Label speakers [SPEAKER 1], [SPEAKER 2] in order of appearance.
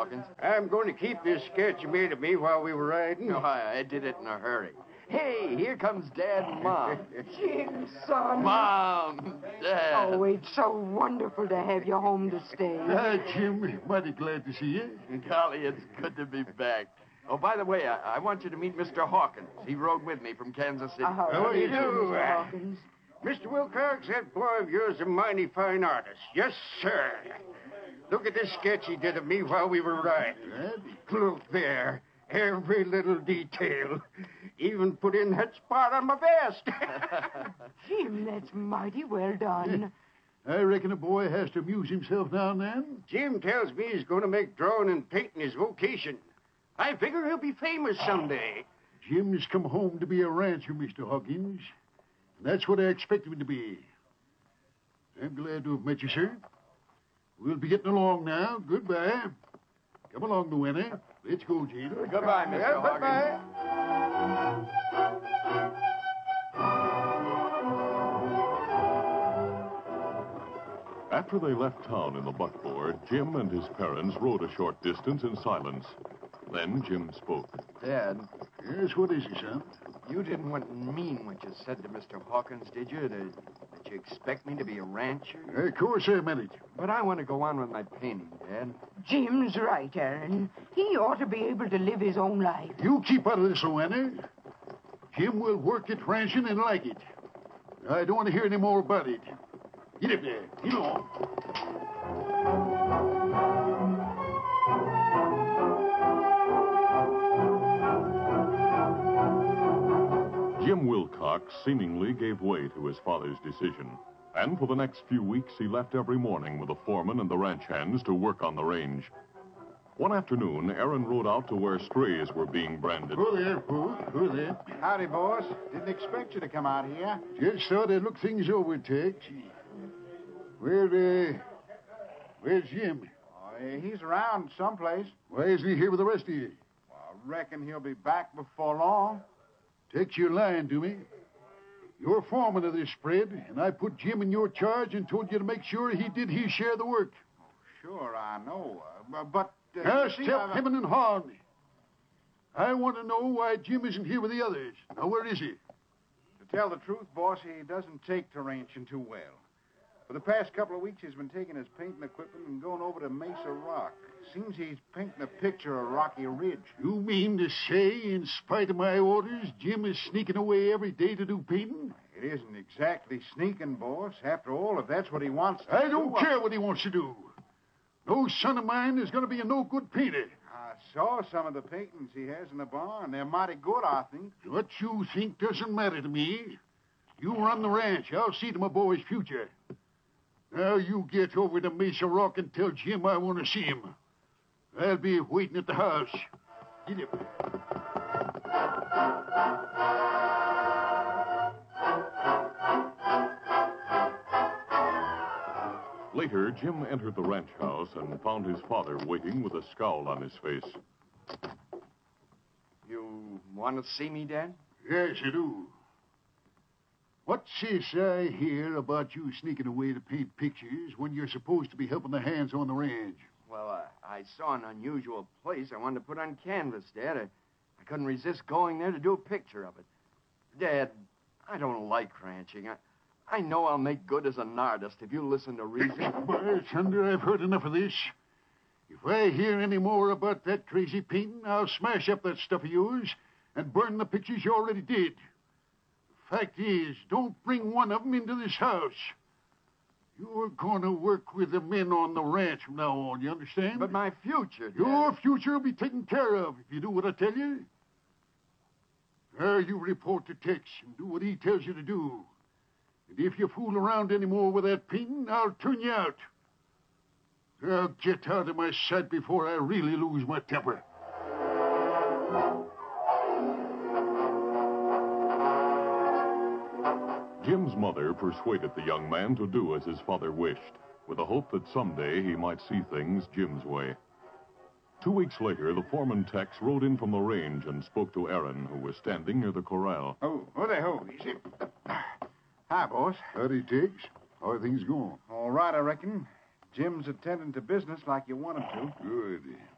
[SPEAKER 1] Hawkins.
[SPEAKER 2] I'm going to keep this sketch you made of me while we were riding.
[SPEAKER 1] No, I did it in a hurry. Hey, here comes Dad and Mom.
[SPEAKER 3] Jim, son.
[SPEAKER 1] Mom! Dad!
[SPEAKER 3] Oh, it's so wonderful to have you home to stay.
[SPEAKER 4] Hi, Jim. Mighty glad to see you.
[SPEAKER 1] Golly, it's good to be back. Oh, by the way, I want you to meet Mr. Hawkins. He rode with me from Kansas City.
[SPEAKER 3] How do you do, Mr. Hawkins?
[SPEAKER 2] Mr. Wilcox, that boy of yours is a mighty fine artist. Yes, sir. Look at this sketch he did of me while we were riding. Look there. Every little detail. Even put in that spot on my vest.
[SPEAKER 3] Jim, that's mighty well done.
[SPEAKER 4] I reckon a boy has to amuse himself now and then.
[SPEAKER 2] Jim tells me he's going to make drawing and painting his vocation. I figure he'll be famous someday.
[SPEAKER 4] Jim's come home to be a rancher, Mr. Hawkins. And that's what I expect him to be. I'm glad to have met you, sir. We'll be getting along now. Goodbye. Come along, Duenna. Let's go, Jim.
[SPEAKER 1] Goodbye, Mr. Hawkins.
[SPEAKER 2] Goodbye.
[SPEAKER 5] After they left town in the buckboard, Jim and his parents rode a short distance in silence. Then Jim spoke.
[SPEAKER 1] Dad,
[SPEAKER 4] Yes, what is it, son?
[SPEAKER 1] you didn't mean what you said to Mr. Hawkins, did you? That you expect me to be a rancher?
[SPEAKER 4] Of course I meant it.
[SPEAKER 1] But I want to go on with my painting, Dad.
[SPEAKER 3] Jim's right, Aaron. He ought to be able to live his own life.
[SPEAKER 4] You keep out of this, Duenna. Jim will work at ranching and like it. I don't want to hear any more about it. Get up there. Get on.
[SPEAKER 5] Jim Wilcox seemingly gave way to his father's decision. And for the next few weeks, he left every morning with the foreman and the ranch hands to work on the range. One afternoon, Aaron rode out to where strays were being branded.
[SPEAKER 4] Who there, Pooh? Who there?
[SPEAKER 6] Howdy, boss. Didn't expect you to come out here.
[SPEAKER 4] Just thought I'd look things over, Tex. Where's Jim?
[SPEAKER 6] Oh, he's around someplace.
[SPEAKER 4] Why isn't he here with the rest of you?
[SPEAKER 6] Well, I reckon he'll be back before long.
[SPEAKER 4] Tex, you're lying to me. You're foreman of this spread, and I put Jim in your charge and told you to make sure he did his share of the work.
[SPEAKER 6] Sure, I know. But...
[SPEAKER 4] Now,
[SPEAKER 6] you see,
[SPEAKER 4] step
[SPEAKER 6] I've-
[SPEAKER 4] hemming and hawing. I want to know why Jim isn't here with the others. Now, where is he?
[SPEAKER 6] To tell the truth, boss, he doesn't take to ranching too well. For the past couple of weeks, he's been taking his painting equipment and going over to Mesa Rock. Seems he's painting a picture of Rocky Ridge.
[SPEAKER 4] You mean to say, in spite of my orders, Jim is sneaking away every day to do painting?
[SPEAKER 6] It isn't exactly sneaking, boss. After all, if that's what he wants to
[SPEAKER 4] I
[SPEAKER 6] do...
[SPEAKER 4] don't care what he wants to do. No son of mine is going to be a no-good painter.
[SPEAKER 6] I saw some of the paintings he has in the barn. They're mighty good, I think.
[SPEAKER 4] What you think doesn't matter to me. You run the ranch. I'll see to my boy's future. Now you get over to Mesa Rock and tell Jim I want to see him. I'll be waiting at the house. Get up.
[SPEAKER 5] Later, Jim entered the ranch house and found his father waiting with a scowl on his face.
[SPEAKER 1] You want to see me, Dad?
[SPEAKER 4] Yes, you do. What's this I hear about you sneaking away to paint pictures when you're supposed to be helping the hands on the ranch?
[SPEAKER 1] Well, I saw an unusual place I wanted to put on canvas, Dad. I couldn't resist going there to do a picture of it. Dad, I don't like ranching. I know I'll make good as an artist if you listen to reason.
[SPEAKER 4] By thunder, I've heard enough of this. If I hear any more about that crazy painting, I'll smash up that stuff of yours and burn the pictures you already did. Fact is, don't bring one of them into this house. You're going to work with the men on the ranch from now on, you understand?
[SPEAKER 1] But my future, Dad.
[SPEAKER 4] Your future will be taken care of if you do what I tell you. Now you report to Tex and do what he tells you to do. And if you fool around any more with that painting, I'll turn you out. Now get out of my sight before I really lose my temper.
[SPEAKER 5] Jim's mother persuaded the young man to do as his father wished, with the hope that someday he might see things Jim's way. 2 weeks later, the foreman Tex rode in from the range and spoke to Aaron, who was standing near the corral.
[SPEAKER 6] Oh, there, easy. Hi, boss.
[SPEAKER 4] Howdy, Tex. How are things going?
[SPEAKER 6] All right, I reckon. Jim's attending to business like you want him to.
[SPEAKER 4] Good.